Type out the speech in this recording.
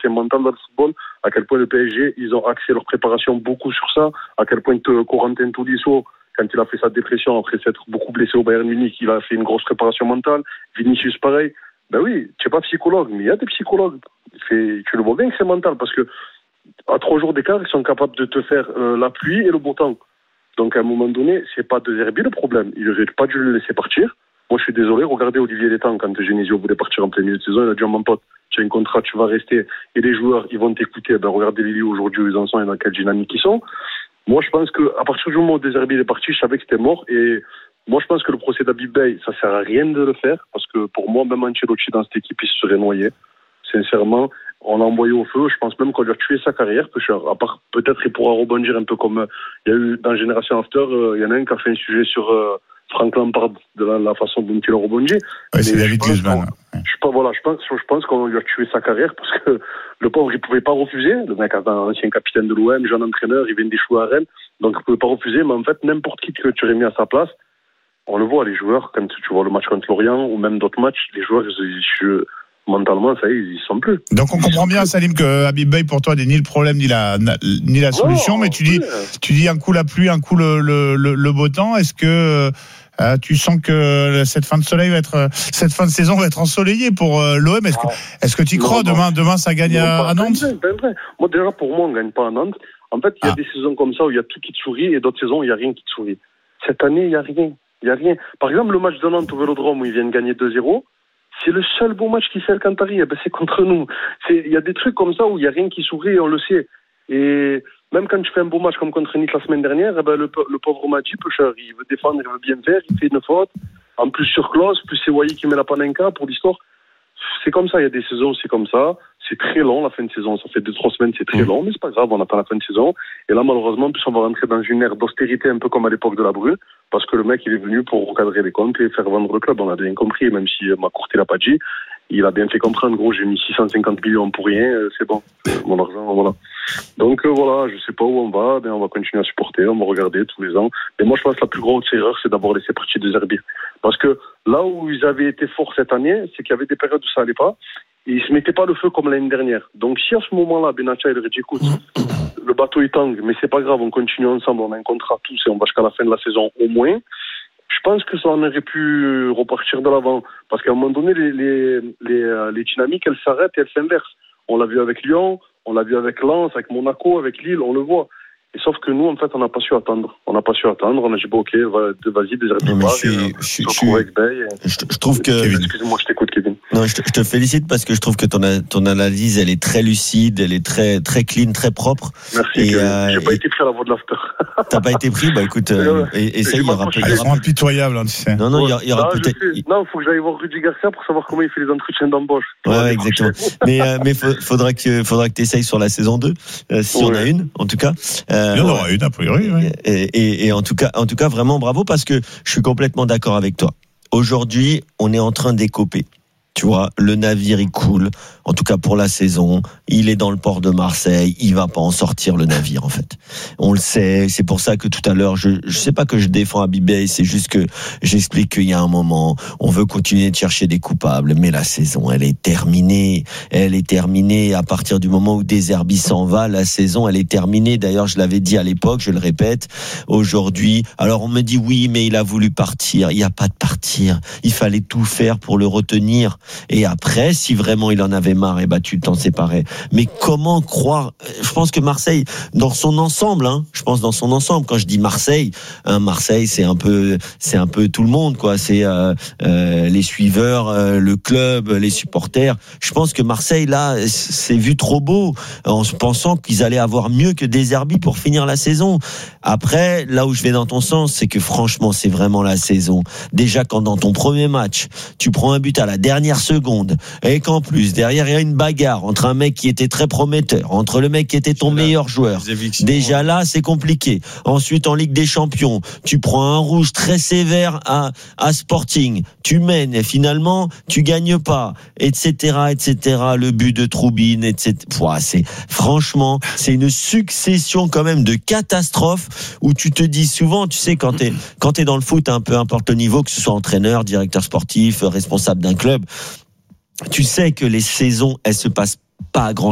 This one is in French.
côté mental dans le football, à quel point le PSG, ils ont axé leur préparation beaucoup sur ça, à quel point Corentin Tolisso, quand il a fait sa dépression après s'être beaucoup blessé au Bayern Munich, il a fait une grosse préparation mentale. Vinicius, pareil. Ben oui, tu n'es pas psychologue, mais il y a des psychologues. Tu le vois bien que c'est mental, parce que à 3 jours d'écart, ils sont capables de te faire la pluie et le beau temps. Donc à un moment donné, c'est pas De Zerbi le problème. Il n'aurait pas dû le laisser partir. Moi, je suis désolé. Regardez Olivier Létang, quand Genesio voulait partir en plein milieu de saison, il a dit à mon pote, tu as un contrat, tu vas rester. Et les joueurs, ils vont t'écouter. Ben regardez Lili aujourd'hui où ils en sont et dans quelle dynamique ils sont. Moi, je pense qu'à partir du moment où De Zerbi est parti, je savais que c'était mort. Et moi, je pense que le procès d'Habib Beye, ça sert à rien de le faire. Parce que pour moi, même Ancelotti dans cette équipe, il se serait noyé. Sincèrement, on l'a envoyé au feu. Je pense même qu'on lui a tué sa carrière. À part, peut-être, il pourra rebondir un peu comme il y a eu dans Génération After. Il y en a un qui a fait un sujet sur Frank Lampard, de la façon dont il a rebondi. Ouais, c'est David Guzman. Je pense qu'on lui a tué sa carrière parce que le pauvre, il pouvait pas refuser. Le mec, ancien capitaine de l'OM, jeune entraîneur, il vient d'échouer à Rennes. Donc, il pouvait pas refuser. Mais en fait, n'importe qui que tu aurais mis à sa place, on le voit, les joueurs, quand tu vois le match contre Lorient ou même d'autres matchs, les joueurs, mentalement, ça y est, ils sont plus. Donc on comprend bien, Salim, que Habib Beye pour toi n'est ni le problème ni la solution, mais tu dis un coup la pluie, un coup le beau temps. Est-ce que tu sens que cette fin de saison va être ensoleillée pour l'OM? Est-ce que tu y crois? Demain ça gagne à Nantes? Moi déjà, pour moi, on gagne pas à Nantes. En fait, il y a des saisons comme ça où il y a tout qui te sourit et d'autres saisons où il y a rien qui te sourit. Cette année, il y a rien. Par exemple, le match de Nantes au Vélodrome où ils viennent gagner 2-0. C'est le seul beau match qui fait Alcantari, c'est contre nous. Il y a des trucs comme ça où il n'y a rien qui sourit, on le sait. Et même quand tu fais un beau match comme contre Nice la semaine dernière, le pauvre Madji, il veut défendre, il veut bien faire, il fait une faute. En plus sur Klose, plus c'est Wai qui met la panenka pour l'histoire. C'est comme ça, il y a des saisons, c'est comme ça. C'est très long la fin de saison, ça fait 2-3 semaines, c'est très long, mais c'est pas grave, on attend la fin de saison. Et là, malheureusement, plus on va rentrer dans une ère d'austérité, un peu comme à l'époque de la Brune, parce que le mec, il est venu pour recadrer les comptes et faire vendre le club. On a bien compris, même si Macourt, il l'a pas dit. Il a bien fait comprendre, gros, j'ai mis 650 millions pour rien, c'est bon, mon argent, voilà. Donc voilà, je sais pas où on va, mais on va continuer à supporter, on va regarder tous les ans. Mais moi, je pense que la plus grosse erreur, c'est d'avoir laissé partir De Zerbi. Parce que là où ils avaient été forts cette année, c'est qu'il y avait des périodes où ça allait pas, et ils se mettaient pas le feu comme l'année dernière. Donc si à ce moment-là, Benatia, il aurait dit, écoute, le bateau il tangue, mais c'est pas grave, on continue ensemble, on a un contrat tous et on va jusqu'à la fin de la saison au moins. Je pense que ça en aurait pu repartir de l'avant. Parce qu'à un moment donné, les dynamiques, elles s'arrêtent et elles s'inversent. On l'a vu avec Lyon, on l'a vu avec Lens, avec Monaco, avec Lille, on le voit. Et sauf que nous, en fait, on n'a pas su attendre. On a dit, bon, ok, vas-y, des je trouve que... Excusez-moi, je t'écoute, Kevin. Non, je te félicite parce que je trouve que ton analyse, elle est très lucide, elle est très, très clean, très propre. Merci. Et j'ai pas été pris à la voix de l'after. T'as pas été pris? Bah écoute, essaye, il y aura peut-être... Ils sont impitoyables, tu sais. Non, il y aura peut-être... Non, faut que j'aille voir Rudy Garcia pour savoir comment il fait les entretiens d'embauche. Ouais, exactement. Mais faudra que t'essayes sur la saison 2, si on a une, en tout cas. Il y en aura une, a priori, oui. Et en tout cas, vraiment bravo parce que je suis complètement d'accord avec toi. Aujourd'hui, on est en train d'écoper. Tu vois, le navire il coule, en tout cas pour la saison, il est dans le port de Marseille, il va pas en sortir le navire en fait. On le sait, c'est pour ça que tout à l'heure, je sais pas que je défends Habib Beye, c'est juste que j'explique qu'il y a un moment, on veut continuer de chercher des coupables, mais la saison elle est terminée à partir du moment où De Zerbi s'en va, la saison elle est terminée. D'ailleurs, je l'avais dit à l'époque, je le répète, aujourd'hui, alors on me dit oui, mais il a voulu partir, il y a pas de partir, il fallait tout faire pour le retenir. Et après, si vraiment il en avait marre, tu t'en séparais. Mais comment croire? Je pense que Marseille, dans son ensemble, quand je dis Marseille, Marseille, c'est un peu tout le monde, quoi. C'est les suiveurs, le club, les supporters. Je pense que Marseille, là, c'est vu trop beau, en pensant qu'ils allaient avoir mieux que De Zerbi pour finir la saison. Après, là où je vais dans ton sens, c'est que franchement, c'est vraiment la saison. Déjà, quand dans ton premier match, tu prends un but à la dernière seconde, et qu'en plus, derrière, il y a une bagarre entre un mec qui était très prometteur, entre le mec qui était ton meilleur joueur. Déjà là, c'est compliqué. Ensuite, en Ligue des Champions, tu prends un rouge très sévère à Sporting. Tu mènes, et finalement, tu gagnes pas, etc., etc. Le but de Troubine, etc. Franchement, c'est une succession quand même de catastrophes où tu te dis souvent, tu sais, quand t'es dans le foot, peu importe le niveau, que ce soit entraîneur, directeur sportif, responsable d'un club, tu sais que les saisons, elles se passent pas à grand